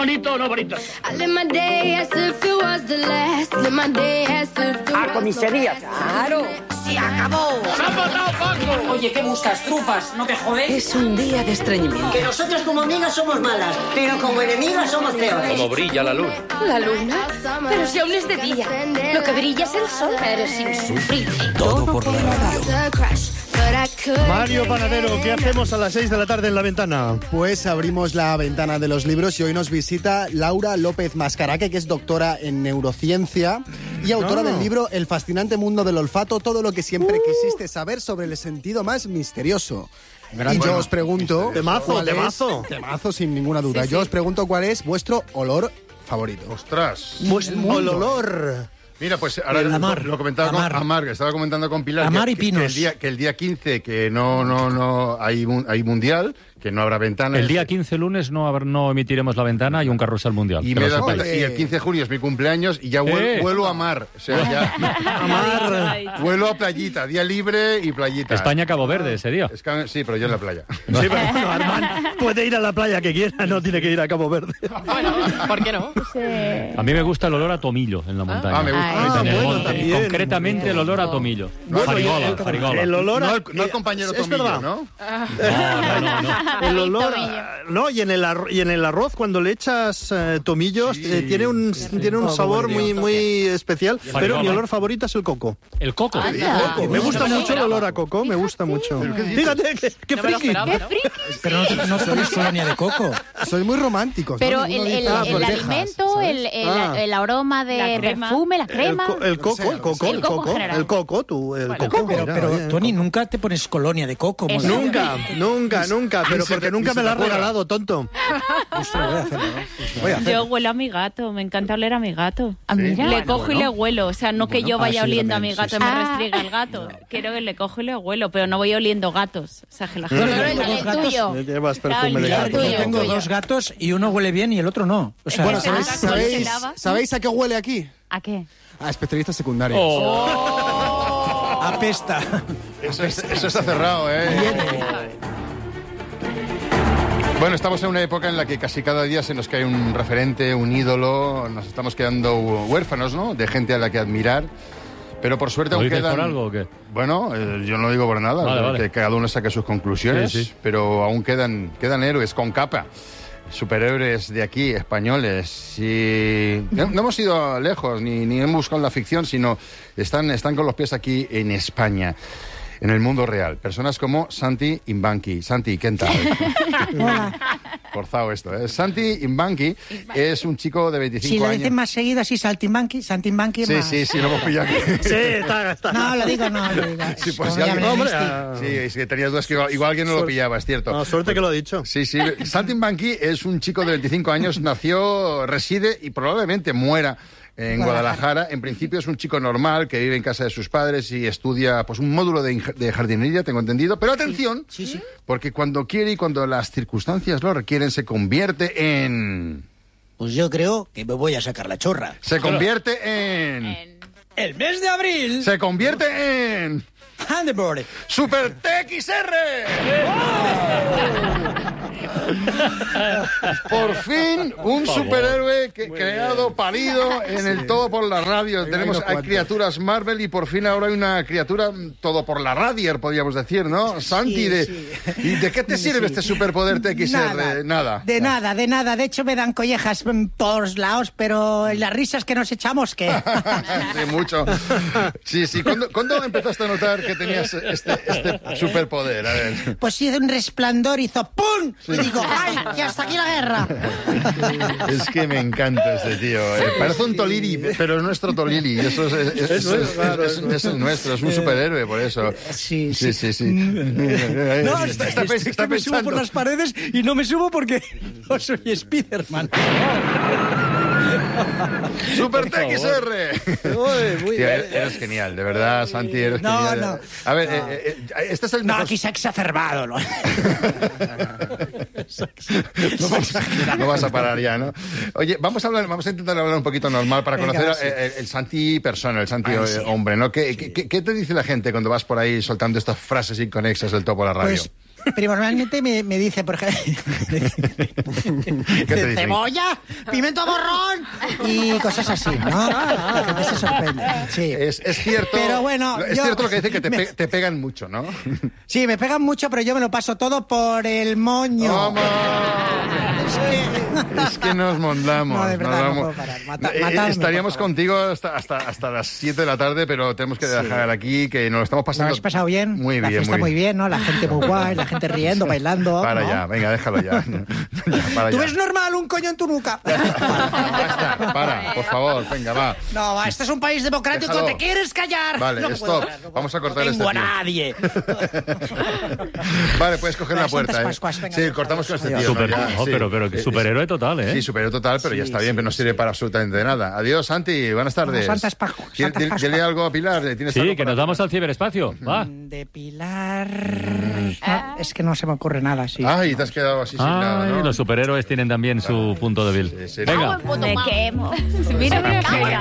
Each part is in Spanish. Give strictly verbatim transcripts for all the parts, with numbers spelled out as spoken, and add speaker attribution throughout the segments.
Speaker 1: bonito o no bonito.
Speaker 2: A comisaría, claro.
Speaker 3: ¡Se acabó!
Speaker 1: ¡Se ha matado Paco!
Speaker 3: Oye, ¿qué buscas? ¿Trufas? ¿No te jodes?
Speaker 2: Es un día de estreñimiento.
Speaker 4: Que nosotros como amigas somos malas, pero como enemigas somos peores.
Speaker 5: Como brilla la luna.
Speaker 6: ¿La luna? Pero si aún es de día. Lo que brilla es el sol. Eres insufrible.
Speaker 7: Todo por la radio.
Speaker 8: Mario Panadero, ¿qué hacemos a las seis de la tarde en La Ventana?
Speaker 9: Pues abrimos la ventana de los libros y hoy nos visita Laura López Mascaraque, que es doctora en neurociencia y autora
Speaker 8: No.
Speaker 9: del libro El fascinante mundo del olfato, todo lo que siempre quisiste saber sobre el sentido más misterioso.
Speaker 8: Gran
Speaker 9: y
Speaker 8: bueno,
Speaker 9: yo os pregunto...
Speaker 8: Temazo,
Speaker 9: ¿cuál es-
Speaker 8: temazo.
Speaker 9: Temazo, sin ninguna duda.
Speaker 6: Sí, sí.
Speaker 9: Yo os pregunto cuál es vuestro olor favorito.
Speaker 5: Ostras.
Speaker 8: Pues el olor.
Speaker 5: Mira, pues ahora
Speaker 7: El amar.
Speaker 5: lo comentaba
Speaker 7: Amar.
Speaker 5: con Amar, que estaba comentando con Pilar.
Speaker 7: Amar
Speaker 5: que,
Speaker 7: y pinos.
Speaker 5: Que el, día, que el día quince, que no, no, no hay, mun- hay mundial, que no habrá ventanas.
Speaker 10: El día quince, lunes, no, haber- no emitiremos la ventana y un carrusel mundial.
Speaker 5: Y,
Speaker 10: que
Speaker 5: me
Speaker 10: lo
Speaker 5: da
Speaker 10: sepáis.
Speaker 5: cuenta- y el quince de junio es mi cumpleaños y ya vuel-
Speaker 10: Eh.
Speaker 5: vuelo a mar. O sea, ya
Speaker 8: Amar.
Speaker 5: vuelo a playita, día libre y playita.
Speaker 10: España-Cabo Verde ese día.
Speaker 5: Es que- sí, pero yo en la playa.
Speaker 8: Sí, pero bueno, Armand puede ir a la playa que quiera, no tiene que ir a Cabo Verde.
Speaker 11: Bueno, ¿por qué no?
Speaker 10: A mí me gusta el olor a tomillo en la montaña.
Speaker 5: Ah, me gusta.
Speaker 8: Ah,
Speaker 10: En el
Speaker 8: bueno,
Speaker 10: monte.
Speaker 8: también.
Speaker 10: Concretamente el olor a tomillo.
Speaker 8: Bueno,
Speaker 10: farigola,
Speaker 8: el-
Speaker 10: farigola.
Speaker 8: el olor a-
Speaker 5: No el, no el compañero
Speaker 8: es
Speaker 5: Tomillo,
Speaker 8: verdad.
Speaker 5: ¿no?
Speaker 10: No, no, no, no.
Speaker 8: El olor, a- no, y en el arroz, y en el arroz cuando le echas eh, tomillos
Speaker 5: Sí.
Speaker 8: eh, tiene un tiene un sabor muy muy especial, pero
Speaker 10: Farigola.
Speaker 8: mi olor favorito es el coco.
Speaker 10: El coco.
Speaker 8: Coco. Me gusta
Speaker 11: No me lo
Speaker 8: mucho el
Speaker 11: esperaba.
Speaker 8: olor a coco, me gusta mucho. Fíjate qué, qué
Speaker 11: No me lo
Speaker 8: friki.
Speaker 11: esperaba, ¿no?
Speaker 7: Pero no, no pones colonia de coco.
Speaker 9: Soy muy romántico.
Speaker 12: Pero el, el,
Speaker 9: ah,
Speaker 12: el alimento, el, el,
Speaker 8: Ah.
Speaker 12: el aroma de
Speaker 6: La crema.
Speaker 12: perfume, la
Speaker 8: El,
Speaker 12: crema.
Speaker 8: co- el coco, el coco,
Speaker 12: El
Speaker 8: el
Speaker 12: coco
Speaker 8: coco,
Speaker 12: en general.
Speaker 8: el coco, tú, el
Speaker 11: Bueno,
Speaker 8: coco.
Speaker 7: Pero,
Speaker 8: mira,
Speaker 7: pero
Speaker 8: oye,
Speaker 7: Tony, nunca te pones colonia de coco.
Speaker 8: coco.
Speaker 7: mozilla.
Speaker 8: Nunca, nunca, nunca, pero
Speaker 5: se
Speaker 8: porque
Speaker 5: te-
Speaker 8: nunca
Speaker 5: ni
Speaker 8: me
Speaker 5: se
Speaker 8: la has
Speaker 5: te ocurra.
Speaker 8: regalado, tonto.
Speaker 7: Ostras, voy a hacerlo, ¿no? Voy a hacerlo.
Speaker 6: Yo huelo a mi gato, me encanta oler a mi gato.
Speaker 12: Ah, mira.
Speaker 6: Le cojo y le huelo, o sea, no que yo
Speaker 7: ah,
Speaker 6: vaya
Speaker 7: sí,
Speaker 6: oliendo
Speaker 7: también,
Speaker 6: a mi gato
Speaker 7: sí,
Speaker 6: y
Speaker 12: sí.
Speaker 6: me
Speaker 12: Ah.
Speaker 6: restriega el gato. Quiero que le cojo y le huelo, pero no voy oliendo gatos. O sea, que la
Speaker 12: Pero
Speaker 6: gente...
Speaker 12: el, el
Speaker 7: gatos.
Speaker 12: tuyo.
Speaker 8: Llevas
Speaker 6: Claro,
Speaker 8: perfume de
Speaker 6: ya,
Speaker 8: gato.
Speaker 7: Yo
Speaker 6: tuyo,
Speaker 7: tengo
Speaker 6: tuyo.
Speaker 7: dos gatos y uno huele bien y el otro no. O sea,
Speaker 9: Bueno,
Speaker 6: Ese
Speaker 9: ¿sabéis,
Speaker 6: gato se
Speaker 9: sabéis,
Speaker 6: lava.
Speaker 9: ¿sabéis a qué huele aquí?
Speaker 12: ¿A qué?
Speaker 9: A especialistas secundarios.
Speaker 7: apesta.
Speaker 5: Eso, es- eso está cerrado, ¿eh? Bueno, estamos en una época en la que casi cada día se nos cae un referente, un ídolo, nos estamos quedando huérfanos, ¿no? De gente a la que admirar. Pero por suerte
Speaker 10: ¿Lo
Speaker 5: aún
Speaker 10: dices
Speaker 5: quedan...
Speaker 10: por algo o qué?
Speaker 5: Bueno, eh, yo no lo digo por nada,
Speaker 10: Vale, vale.
Speaker 5: que cada uno saque sus conclusiones,
Speaker 10: Sí, sí.
Speaker 5: pero aún quedan, quedan héroes con capa, superhéroes de aquí, españoles, y no, no hemos ido lejos, ni, ni hemos buscado en la ficción, sino están, están con los pies aquí en España, en el mundo real. Personas como Santi Imbanqui. Santi, ¿qué tal? Forzado esto, ¿eh? Santi Imbanqui es un chico de veinticinco
Speaker 7: Si lo
Speaker 5: años.
Speaker 7: dicen más seguido así, saltimbanqui, saltimbanqui
Speaker 5: Sí,
Speaker 7: más.
Speaker 5: sí, sí, lo hemos pillado aquí.
Speaker 8: Sí, está, está.
Speaker 7: No, lo digo, no, lo digo.
Speaker 5: Sí, pues
Speaker 7: Como
Speaker 5: si
Speaker 7: ya
Speaker 5: alguien-
Speaker 7: me
Speaker 8: Hombre,
Speaker 7: viste.
Speaker 8: ah,
Speaker 5: Sí, es que tenías dudas que igual, igual alguien no lo pillaba, es cierto.
Speaker 8: no, suerte que lo ha dicho.
Speaker 5: Sí, sí. Santi Imbanqui es un chico de veinticinco años, nació, reside y probablemente muera en Guadalajara. En principio es un chico normal que vive en casa de sus padres y estudia pues un módulo de, inge- de jardinería, tengo entendido. Pero atención,
Speaker 7: Sí, sí.
Speaker 5: porque cuando quiere y cuando las circunstancias lo requieren, se convierte en...
Speaker 7: Pues yo creo que me voy a sacar la chorra.
Speaker 5: Se convierte en...
Speaker 7: El mes de abril.
Speaker 5: Se convierte en...
Speaker 7: Handeboard.
Speaker 5: ¡Super T X R! Por fin, un superhéroe que, creado, parido en el Todo por la Radio. Tenemos hay criaturas Marvel y por fin ahora hay una criatura mm, Todo por la Radio, podríamos decir, ¿no? Santi, de,
Speaker 7: sí.
Speaker 5: ¿y de qué te sirve
Speaker 7: Sí.
Speaker 5: este superpoder T X R?
Speaker 7: Nada,
Speaker 5: Nada.
Speaker 7: De nada, de nada. De hecho, me dan collejas mm, por los lados, pero las risas que nos echamos, ¿qué?
Speaker 5: Sí, mucho. Sí, sí. ¿Cuándo, cuándo empezaste a notar que tenías este, este superpoder? A ver.
Speaker 7: Pues sí, de un resplandor hizo ¡pum! Y digo, ¡ay, que hasta aquí la guerra!
Speaker 5: Es que me encanta este tío. eh. Parece un Tolili, pero es nuestro Tolili. Eso es, es, es,
Speaker 8: Eso es,
Speaker 5: es-
Speaker 8: claro,
Speaker 5: es-
Speaker 8: eso.
Speaker 5: es el nuestro, es un superhéroe, por eso.
Speaker 7: Sí,
Speaker 5: Sí,
Speaker 7: sí.
Speaker 5: sí, sí.
Speaker 7: No,
Speaker 5: está,
Speaker 7: está,
Speaker 5: está,
Speaker 7: es
Speaker 5: está
Speaker 7: que me subo
Speaker 5: pensando.
Speaker 7: por las paredes y no me subo porque no soy Spiderman.
Speaker 5: ¡Super T X R!
Speaker 8: Uy, muy
Speaker 5: Tío,
Speaker 8: bien.
Speaker 5: eres, eres genial, de verdad, Santi, eres
Speaker 7: No,
Speaker 5: genial.
Speaker 7: no.
Speaker 5: A ver, eh, eh, eh, este es el
Speaker 7: No,
Speaker 5: mejor...
Speaker 7: aquí se ha exacerbado. ¿no?
Speaker 5: No vas, no vas a parar ya, ¿no? Oye, vamos a hablar, vamos a intentar hablar un poquito normal para
Speaker 7: Venga,
Speaker 5: conocer
Speaker 7: sí.
Speaker 5: eh, el, el Santi persona, el Santi
Speaker 7: Ay,
Speaker 5: eh,
Speaker 7: sí.
Speaker 5: hombre, ¿no? ¿Qué, qué, qué- qué te dice la gente cuando vas por ahí soltando estas frases inconexas del Topo de la radio?
Speaker 7: Pues primordialmente me, me dice, por ejemplo,
Speaker 5: ¿Qué te dice?
Speaker 7: cebolla, pimiento borrón y cosas así, ¿no? La gente se sorprende. Sí.
Speaker 5: Es, es cierto,
Speaker 7: Pero bueno,
Speaker 5: es
Speaker 7: yo-
Speaker 5: cierto lo que dice que te,
Speaker 7: me-
Speaker 5: pe- te pegan mucho, ¿no?
Speaker 7: Sí, me pegan mucho, pero yo me lo paso todo por el moño.
Speaker 5: ¡Vamos!
Speaker 7: Es que...
Speaker 5: Es que nos mondamos.
Speaker 7: No, de verdad,
Speaker 5: nos
Speaker 7: no
Speaker 5: vamos.
Speaker 7: puedo parar. Mata-
Speaker 5: Eh,
Speaker 7: matadme,
Speaker 5: Estaríamos
Speaker 7: por favor.
Speaker 5: contigo hasta, hasta, hasta las siete de la tarde, pero tenemos que dejar aquí, que nos lo estamos
Speaker 7: ¿Lo
Speaker 5: pasando
Speaker 7: habéis pasado bien?
Speaker 5: muy
Speaker 7: La
Speaker 5: bien.
Speaker 7: fiesta muy bien, ¿no? La gente muy guay, la gente riendo, bailando.
Speaker 5: Para
Speaker 7: ¿no?
Speaker 5: ya, venga, déjalo ya. Ya, para
Speaker 7: ¿Tú
Speaker 5: ya.
Speaker 7: ves normal un coño en tu nuca?
Speaker 5: Basta, para, por favor, venga, va.
Speaker 7: No, va, este es un país democrático,
Speaker 5: Déjalo.
Speaker 7: ¿te quieres callar?
Speaker 5: Vale,
Speaker 7: No puedo
Speaker 5: stop.
Speaker 7: parar, no
Speaker 5: Vamos a
Speaker 7: puedo.
Speaker 5: cortar
Speaker 7: No tengo
Speaker 5: este
Speaker 7: a
Speaker 5: tío.
Speaker 7: nadie.
Speaker 5: Vale, puedes coger
Speaker 7: Vale,
Speaker 5: la puerta,
Speaker 7: Santas
Speaker 5: ¿eh?
Speaker 7: Pascuas, venga,
Speaker 5: Sí,
Speaker 7: adiós,
Speaker 5: cortamos con este
Speaker 7: adiós.
Speaker 5: tío.
Speaker 10: Super-
Speaker 5: ¿no? Ya,
Speaker 10: no,
Speaker 5: sí.
Speaker 10: pero, pero que
Speaker 5: Eh,
Speaker 10: superhéroe total, ¿eh?
Speaker 5: Sí, superhéroe total, pero ya está bien, pero no sirve para absolutamente nada. Adiós, Santi, buenas tardes.
Speaker 7: Santas Pascuas,
Speaker 5: Dile-
Speaker 7: Santas
Speaker 5: dile-
Speaker 7: Pascuas.
Speaker 5: Dile algo a Pilar. ¿tienes
Speaker 10: Sí,
Speaker 5: algo
Speaker 10: que
Speaker 5: para
Speaker 10: nos vamos
Speaker 5: Pilar?
Speaker 10: al ciberespacio. Va.
Speaker 7: De Pilar... No, es que no se me ocurre nada, sí.
Speaker 5: Ay, te has quedado así sin nada,
Speaker 10: Ay,
Speaker 5: ¿no?
Speaker 10: los superhéroes tienen también su punto débil.
Speaker 5: Sí, sí,
Speaker 10: Venga.
Speaker 12: Me quemo.
Speaker 6: Mira, mira, mira.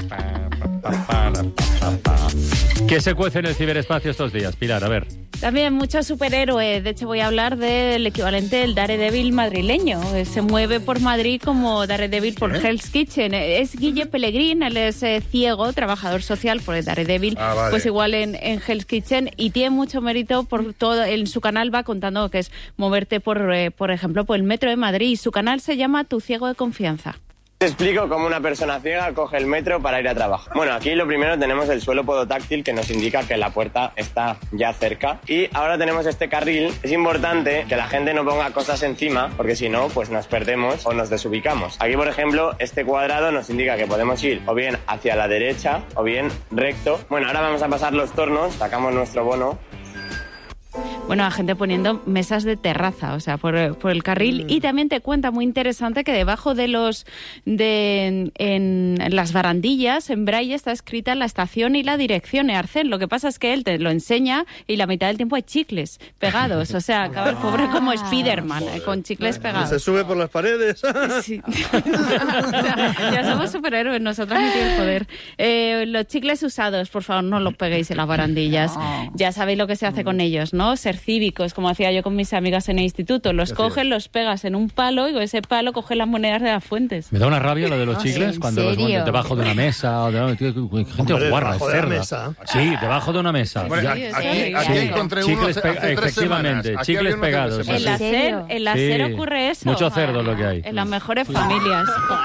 Speaker 10: ¿Qué se cuece en el ciberespacio estos días, Pilar? A ver.
Speaker 13: También muchos superhéroes. De hecho, voy a hablar del equivalente del Daredevil madrileño. Eh, Se mueve por Madrid como Daredevil por
Speaker 5: ¿Eh?
Speaker 13: Hell's Kitchen. Eh, Es Guille Pellegrín, él es eh, ciego, trabajador social por el Daredevil,
Speaker 5: Ah, vale.
Speaker 13: pues igual en, en Hell's Kitchen, y tiene mucho mérito por todo. En su canal va contando que es moverte por, eh, por ejemplo, por el metro de Madrid. Su canal se llama Tu Ciego de Confianza.
Speaker 14: Te explico cómo una persona ciega coge el metro para ir a trabajo. Bueno, aquí lo primero tenemos el suelo podotáctil que nos indica que la puerta está ya cerca. Y ahora tenemos este carril. Es importante que la gente no ponga cosas encima, porque si no, pues nos perdemos o nos desubicamos. Aquí, por ejemplo, este cuadrado nos indica que podemos ir o bien hacia la derecha o bien recto. Bueno, ahora vamos a pasar los tornos, sacamos nuestro bono.
Speaker 13: Bueno, la gente poniendo mesas de terraza, o sea, por, por el carril.
Speaker 5: Mm.
Speaker 13: Y también te cuenta, muy interesante, que debajo de los de en, en las barandillas, en braille, está escrita la estación y la dirección, Arcén. Lo que pasa es que él te lo enseña y la mitad del tiempo hay chicles pegados. O sea, acaba el pobre como Spiderman, eh, con chicles pegados.
Speaker 8: Se sube por las paredes.
Speaker 13: Sí. O sea, ya somos superhéroes, nosotros no tiene poder. Eh, los chicles usados, por favor, no los peguéis en las barandillas. Ya sabéis lo que se hace con ellos, ¿no? Ser cívicos, como hacía yo con mis amigas en el instituto. Los coges, los pegas en un palo y con ese palo coges las monedas de las fuentes.
Speaker 10: Me da una rabia lo de los
Speaker 13: Ah,
Speaker 10: chicles
Speaker 13: ¿en
Speaker 10: cuando los
Speaker 13: serio?
Speaker 10: ponen debajo de una mesa. O de, tío, gente
Speaker 8: Hombre,
Speaker 10: guarra,
Speaker 8: debajo de la
Speaker 10: cerda.
Speaker 8: mesa.
Speaker 10: Sí, debajo de una mesa.
Speaker 5: Bueno,
Speaker 10: Ya-
Speaker 5: aquí,
Speaker 13: es
Speaker 5: aquí,
Speaker 13: horrible.
Speaker 5: aquí
Speaker 13: Sí.
Speaker 5: encontré uno
Speaker 10: Chicles
Speaker 5: hace,
Speaker 10: pega-
Speaker 5: hace tres
Speaker 10: efectivamente,
Speaker 5: semanas. Aquí
Speaker 10: chicles
Speaker 5: había uno hace
Speaker 10: pegados.
Speaker 5: tres
Speaker 13: En
Speaker 5: semanas.
Speaker 13: la SER, en la
Speaker 10: Sí.
Speaker 13: SER ocurre eso.
Speaker 10: Mucho cerdo lo que hay.
Speaker 13: En las mejores familias.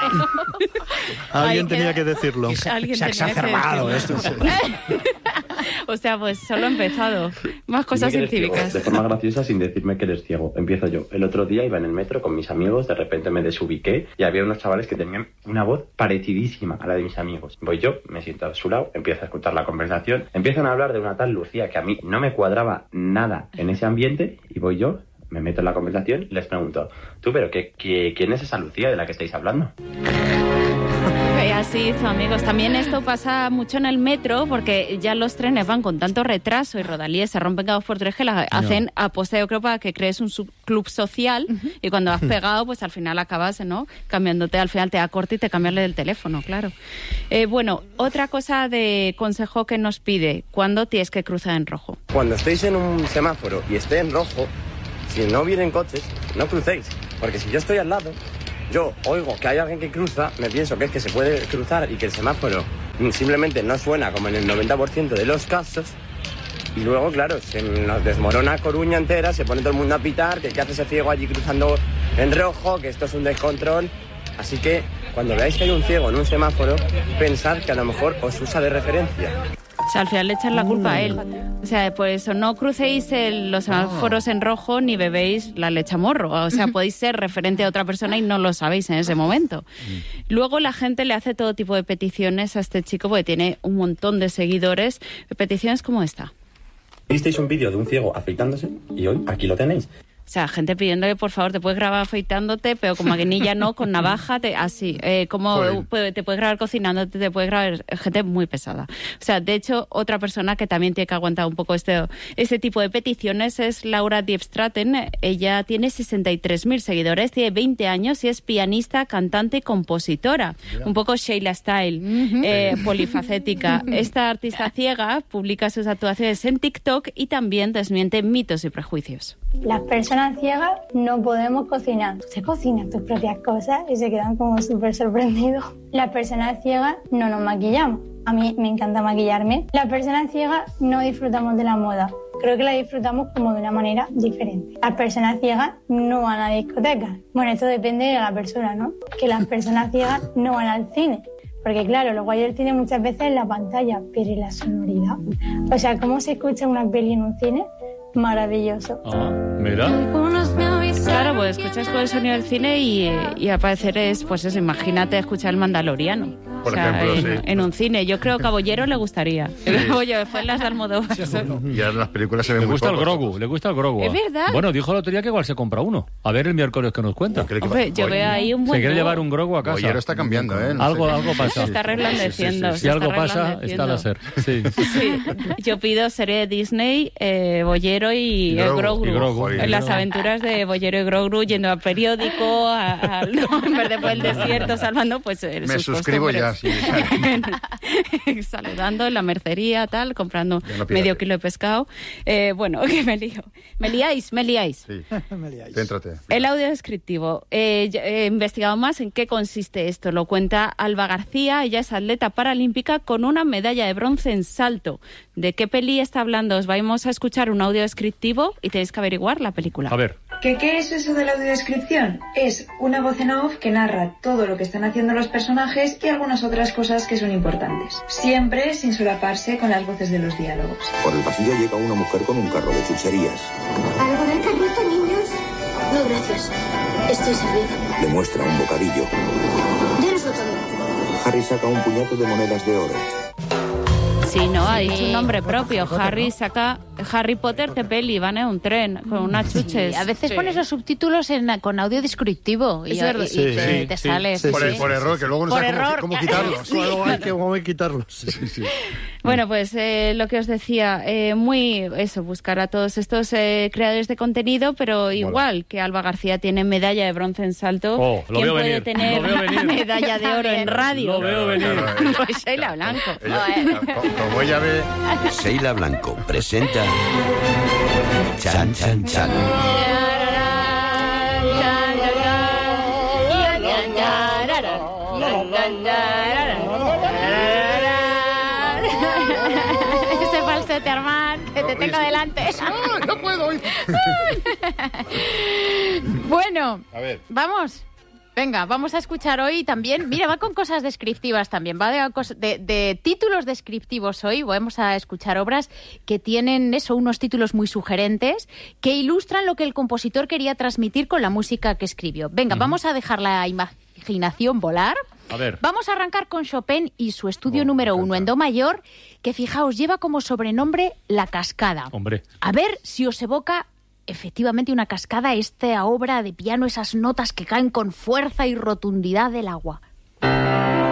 Speaker 8: Alguien
Speaker 13: Ay,
Speaker 8: tenía
Speaker 13: qué-
Speaker 8: que decirlo.
Speaker 13: Alguien
Speaker 7: Se ha
Speaker 13: tenía que
Speaker 7: exacerbado
Speaker 13: decirlo.
Speaker 7: esto.
Speaker 13: O sea, pues solo he empezado. Más cosas
Speaker 15: Dime que eres ciego,
Speaker 13: científicas.
Speaker 15: de forma graciosa sin decirme que eres ciego. Empiezo yo. El otro día iba en el metro con mis amigos, de repente me desubiqué y había unos chavales que tenían una voz parecidísima a la de mis amigos. Voy yo, me siento a su lado, empiezo a escuchar la conversación, empiezan a hablar de una tal Lucía que a mí no me cuadraba nada en ese ambiente y voy yo, me meto en la conversación y les pregunto, tú, pero qué, qué, ¿quién es esa Lucía de la que estáis hablando?
Speaker 13: Y así hizo, amigos. También esto pasa mucho en el metro porque ya los trenes van con tanto retraso y rodalíes se rompen cada dos por tres que la hacen aposta, yo creo, para que crees un subclub social y cuando has pegado, pues al final acabas, ¿no? Cambiándote, al final te da corte y te cambias el teléfono, claro. Eh, bueno, otra cosa de consejo que nos pide, ¿cuándo tienes que cruzar en rojo?
Speaker 14: Cuando estéis en un semáforo y esté en rojo, si no vienen coches, no crucéis. Porque si yo estoy al lado, yo oigo que hay alguien que cruza, me pienso que es que se puede cruzar y que el semáforo simplemente no suena como en el noventa por ciento de los casos. Y luego, claro, se nos desmorona Coruña entera, se pone todo el mundo a pitar, que qué hace ese ciego allí cruzando en rojo, que esto es un descontrol. Así que cuando veáis que hay un ciego en un semáforo, pensad que a lo mejor os usa de referencia.
Speaker 13: O sea, al final le echan la culpa a él. O sea, por eso no crucéis el- los semáforos en rojo ni bebéis la leche a morro. O sea, podéis ser referente a otra persona y no lo sabéis en ese momento. Luego la gente le hace todo tipo de peticiones a este chico porque tiene un montón de seguidores. Peticiones como esta.
Speaker 15: Visteis un vídeo de un ciego afeitándose y hoy aquí lo tenéis.
Speaker 13: O sea, gente pidiéndole, por favor, te puedes grabar afeitándote, pero con maquinilla no, con navaja, te, así. Eh, como
Speaker 5: Joder.
Speaker 13: puede- te puedes grabar cocinándote, te puedes grabar... Gente muy pesada. O sea, de hecho, otra persona que también tiene que aguantar un poco este, este tipo de peticiones es Laura Diepstraten. Ella tiene sesenta y tres mil seguidores, tiene veinte años y es pianista, cantante y compositora. Un poco Sheila Style, eh, polifacética. Esta artista ciega publica sus actuaciones en TikTok y también desmiente mitos y prejuicios.
Speaker 16: Las personas ciegas no podemos cocinar. Se cocinan tus propias cosas y se quedan como súper sorprendidos. Las personas ciegas no nos maquillamos. A mí me encanta maquillarme. Las personas ciegas no disfrutamos de la moda. Creo que la disfrutamos como de una manera diferente. Las personas ciegas no van a discotecas. Bueno, esto depende de la persona, ¿no? Que las personas ciegas no van al cine. Porque claro, lo guay del cine muchas veces es la pantalla, pero ¿y la sonoridad? O sea, ¿cómo se escucha una peli en un cine? Maravilloso.
Speaker 10: Ah, mira.
Speaker 13: Claro, pues escuchas con el sonido del cine y, y al parecer es, pues eso, imagínate escuchar El Mandaloriano.
Speaker 5: Por
Speaker 13: o sea,
Speaker 5: ejemplo,
Speaker 13: en,
Speaker 5: sí.
Speaker 13: en un cine. Yo creo que a Bollero le gustaría.
Speaker 5: Sí.
Speaker 13: Oye, fue en las de Almodóvar.
Speaker 5: Y ahora las películas se ven
Speaker 10: Le
Speaker 5: muy
Speaker 10: gusta el
Speaker 5: pocos.
Speaker 10: Grogu, le gusta el Grogu.
Speaker 13: Es verdad.
Speaker 10: Bueno, dijo el otro día que igual se compra uno. A ver el miércoles que nos cuenta.
Speaker 13: Hombre, yo veo ahí un buen
Speaker 10: Se quiere
Speaker 13: dúo.
Speaker 10: llevar un Grogu a casa.
Speaker 5: Bollero está cambiando, ¿eh? No
Speaker 10: algo,
Speaker 5: sé.
Speaker 10: algo pasa.
Speaker 13: Se está reblandeciendo.
Speaker 10: Si
Speaker 13: se está
Speaker 10: algo pasa,
Speaker 13: reblandeciendo.
Speaker 10: está láser. Sí.
Speaker 13: Sí, yo pido serie de Disney, eh, Bollero y,
Speaker 10: Y
Speaker 13: el
Speaker 10: Grogu.
Speaker 13: Grogu.
Speaker 10: Y Grogu.
Speaker 13: En las aventuras de Bollero y Grogu, yendo al periódico, a, a, no, en vez de por el desierto, salvando, pues eh,
Speaker 5: Me
Speaker 13: sus
Speaker 5: suscribo ya,
Speaker 13: costumbres.
Speaker 5: sí.
Speaker 13: Saludando en la mercería, tal, comprando
Speaker 5: Ya no pido
Speaker 13: medio
Speaker 5: que-
Speaker 13: kilo de pescado. Eh, bueno, que me lío. Me liáis, me liáis.
Speaker 5: Sí. Céntrate.
Speaker 13: El audio descriptivo. Eh, ya he investigado más en qué consiste esto. Lo cuenta Alba García. Ella es atleta paralímpica con una medalla de bronce en salto. ¿De qué peli está hablando? Os vamos a escuchar un audio descriptivo y tenéis que averiguar la película.
Speaker 10: A ver.
Speaker 17: ¿Qué, ¿Qué es eso de la audiodescripción? Es una voz en off que narra todo lo que están haciendo los personajes y algunas otras cosas que son importantes. Siempre sin solaparse con las voces de los diálogos.
Speaker 18: Por el pasillo llega una mujer con un carro de chucherías.
Speaker 19: ¿Algo del carrito, niños? No, gracias. Estoy servida.
Speaker 18: Le muestra un bocadillo.
Speaker 19: Dénoslo todo.
Speaker 18: Harry saca un puñado de monedas de oro.
Speaker 13: Sí, no, ha dicho un nombre propio. Harry saca Harry Potter de peli, van en un tren con unas chuches.
Speaker 12: Sí, a veces
Speaker 13: Sí.
Speaker 12: pones los subtítulos en, con audio descriptivo y,
Speaker 13: Es verdad.
Speaker 12: y- y
Speaker 13: Sí,
Speaker 12: te,
Speaker 13: sí,
Speaker 12: te
Speaker 13: sí,
Speaker 12: sale.
Speaker 5: por,
Speaker 12: sí,
Speaker 5: el-
Speaker 12: sí.
Speaker 5: por error, que luego no
Speaker 12: Por
Speaker 5: sabes cómo,
Speaker 12: error,
Speaker 5: cómo
Speaker 12: claro.
Speaker 5: quitarlos.
Speaker 12: Sí.
Speaker 8: Luego hay que, cómo hay que quitarlos.
Speaker 5: Sí, sí.
Speaker 13: Bueno, pues eh, lo que os decía, eh, muy eso, buscar a todos estos eh, creadores de contenido, pero igual que Alba García tiene medalla de bronce en salto,
Speaker 10: Oh, lo
Speaker 13: ¿quién
Speaker 10: veo
Speaker 13: puede
Speaker 10: venir,
Speaker 13: tener
Speaker 10: lo veo venir.
Speaker 13: medalla de oro en radio?
Speaker 10: Lo veo venir.
Speaker 5: Claro, ella-
Speaker 13: Pues Sheila Blanco.
Speaker 5: ella- co- como ella ve...
Speaker 18: Sheila Blanco presenta Chan Chan Chan.
Speaker 12: Ese falsete, Armán, que te tengo delante.
Speaker 5: ¡Ah, no puedo!
Speaker 12: Bueno,
Speaker 5: A ver.
Speaker 12: vamos. Venga, vamos a escuchar hoy también. Mira, va con cosas descriptivas también. Va de, cos- de, de títulos descriptivos hoy. Vamos a escuchar obras que tienen eso, unos títulos muy sugerentes que ilustran lo que el compositor quería transmitir con la música que escribió. Venga, vamos a dejar la imaginación volar.
Speaker 10: A ver.
Speaker 12: Vamos a arrancar con Chopin y su estudio número uno en do mayor, que fijaos, lleva como sobrenombre La Cascada.
Speaker 10: Hombre.
Speaker 12: A ver si os evoca efectivamente una cascada, esta obra de piano, esas notas que caen con fuerza y rotundidad del agua.